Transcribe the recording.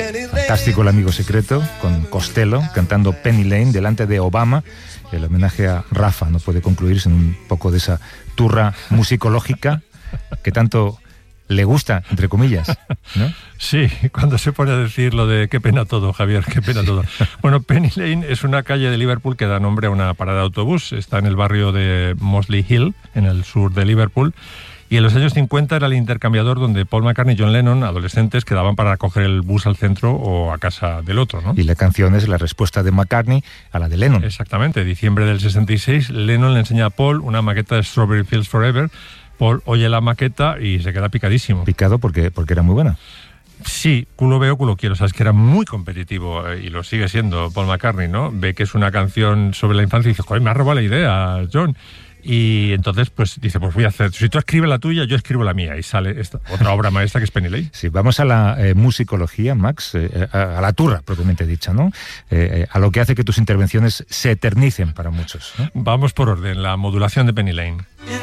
Fantástico El amigo secreto, con Costello cantando Penny Lane delante de Obama. El homenaje a Rafa no puede concluirse en un poco de esa turra musicológica que tanto le gusta, entre comillas, ¿no? Sí, cuando se pone a decir lo de qué pena todo, Javier, qué pena todo. Bueno, Penny Lane es una calle de Liverpool que da nombre a una parada de autobús. Está en el barrio de Mossley Hill, en el sur de Liverpool. Y en los años 50 era el intercambiador donde Paul McCartney y John Lennon, adolescentes, quedaban para coger el bus al centro o a casa del otro, ¿no? Y la canción es la respuesta de McCartney a la de Lennon. Exactamente. Diciembre del 66, Lennon le enseña a Paul una maqueta de Strawberry Fields Forever. Paul oye la maqueta y se queda picadísimo. Picado porque era muy buena. Sí, culo veo, culo quiero. Sabes que era muy competitivo y lo sigue siendo Paul McCartney, ¿no? Ve que es una canción sobre la infancia y dice, joder, me ha robado la idea, John. Y entonces pues dice, pues voy a hacer, si tú escribes la tuya, yo escribo la mía, y sale esta otra obra maestra que es Penny Lane. Sí, vamos a la musicología, Max, a la turra propiamente dicha, ¿no? A lo que hace que tus intervenciones se eternicen para muchos, ¿no? Vamos por orden, la modulación de Penny Lane.